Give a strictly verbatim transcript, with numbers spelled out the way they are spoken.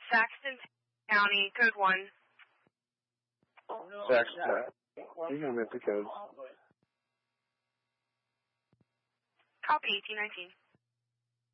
Saxton County, code one. Saxton. You're going to make the code. Copy, eighteen nineteen.